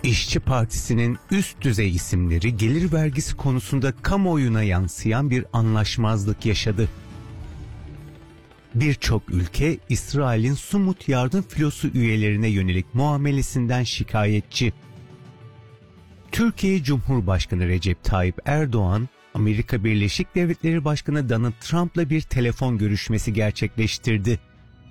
İşçi Partisi'nin üst düzey isimleri gelir vergisi konusunda kamuoyuna yansıyan bir anlaşmazlık yaşadı. Birçok ülke İsrail'in Sumut yardım filosu üyelerine yönelik muamelesinden şikayetçi. Türkiye Cumhurbaşkanı Recep Tayyip Erdoğan, Amerika Birleşik Devletleri Başkanı Donald Trump'la bir telefon görüşmesi gerçekleştirdi.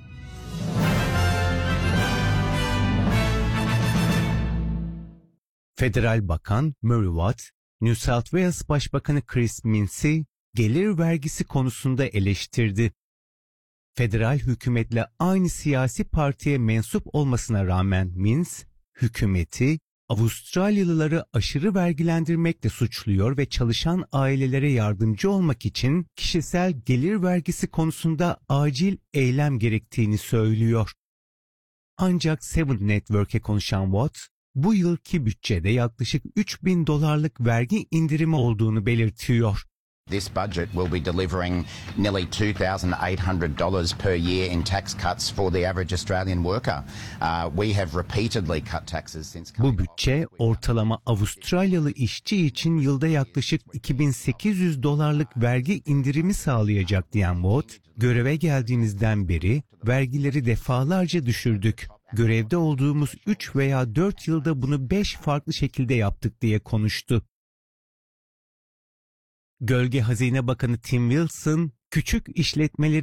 Federal Bakan Murray Watt, New South Wales Başbakanı Chris Mintz'i gelir vergisi konusunda eleştirdi. Federal hükümetle aynı siyasi partiye mensup olmasına rağmen Mintz, hükümeti Avustralyalıları aşırı vergilendirmekle suçluyor ve çalışan ailelere yardımcı olmak için kişisel gelir vergisi konusunda acil eylem gerektiğini söylüyor. Ancak Seven Network'e konuşan Watt, bu yılki bütçede yaklaşık $3.000 vergi indirimi olduğunu belirtiyor. This budget will be delivering nearly $2,800 per year in tax cuts for the average Australian worker. We have repeatedly cut taxes since coming Bu bütçe ortalama Avustralyalı işçi için yılda yaklaşık $2.800 vergi indirimi sağlayacak diyen Watt, göreve geldiğimizden beri vergileri defalarca düşürdük. Görevde olduğumuz 3 veya 4 yılda bunu 5 farklı şekilde yaptık diye konuştu. Gölge Hazine Bakanı Tim Wilson, küçük işletmeleri